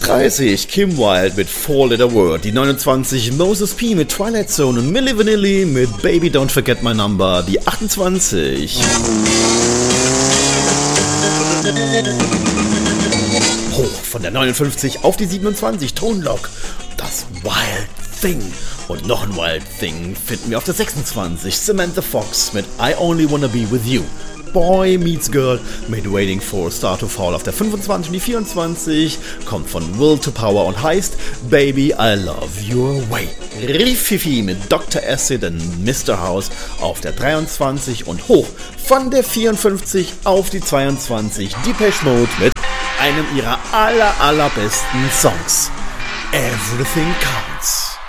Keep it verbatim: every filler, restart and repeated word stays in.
dreißig Kim Wilde mit Four Letter Word, die neunundzwanzig Moses P mit Twilight Zone und Milli Vanilli mit Baby Don't Forget My Number, die achtundzwanzig. Hoch von der neunundfünfzig auf die siebenundzwanzig, Tonlock, das Wild Thing. Und noch ein Wild Thing finden wir auf der sechsundzwanzig, Samantha Fox mit I Only Wanna Be With You. Boy Meets Girl mit Waiting for a Star to Fall auf der fünfundzwanzig und die vierundzwanzig kommt von Will to Power und heißt Baby I Love Your Way. Rififi mit Doktor Acid und Mister House auf der dreiundzwanzig und hoch von der vierundfünfzig auf die zweiundzwanzig, Depeche Mode mit einem ihrer aller allerbesten Songs, Everything Counts.